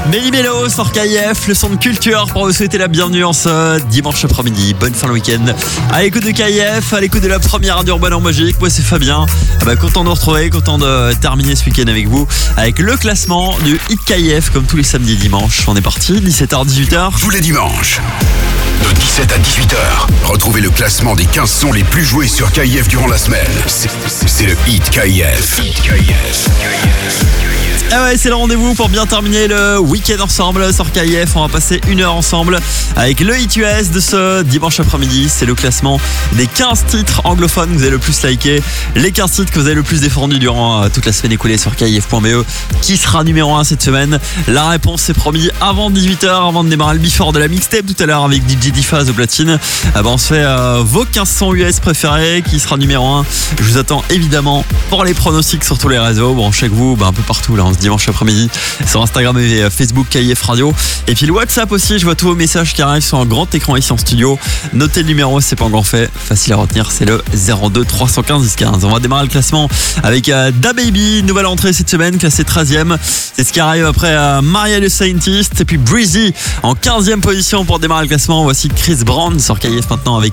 Méli Mélo sur KIF, le son de culture pour vous souhaiter la bienvenue en ce dimanche après-midi. Bonne fin de week-end. À l'écoute de KIF, à l'écoute de la première radio urbaine en magique. Moi c'est Fabien. Content de vous retrouver, content de terminer ce week-end avec vous. Avec le classement du Hit KIF comme tous les samedis et dimanches. On est parti, 17h-18h. Tous les dimanches. De 17 à 18h, retrouvez le classement des 15 sons les plus joués sur KIF durant la semaine. C'est le Hit KIF. Ah ouais, c'est le rendez-vous pour bien terminer le week-end ensemble sur KIF. On va passer une heure ensemble avec le Hit US de ce dimanche après-midi. C'est le classement des 15 titres anglophones que vous avez le plus liké, les 15 titres que vous avez le plus défendus durant toute la semaine écoulée sur KIF.be. Qui sera numéro 1 cette semaine? La réponse c'est promis avant 18h, avant de démarrer le before de la mixtape tout à l'heure avec DJ Difaz au platine. On se fait vos 15 sons US préférés. Qui sera numéro 1? Je vous attends évidemment pour les pronostics sur tous les réseaux. Bon, chez vous, un peu partout là, dimanche après-midi sur Instagram et Facebook KIF Radio, et puis le WhatsApp aussi. Je vois tous vos messages qui arrivent sur un grand écran ici en studio. Notez le numéro, c'est pas encore fait, facile à retenir, c'est le 02 315 10 15. On va démarrer le classement avec DaBaby, nouvelle entrée cette semaine, classé 13e. C'est ce qui arrive après Maria the Scientist et puis Breezy en 15e position pour démarrer le classement. Voici Chris Brown sur KIF maintenant avec